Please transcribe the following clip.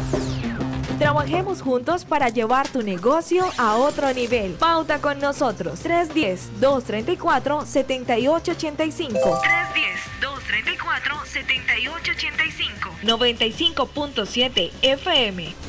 Trabajemos juntos para llevar tu negocio a otro nivel. Pauta con nosotros. 310-234-7885. 310-234-7885. 95.7 FM.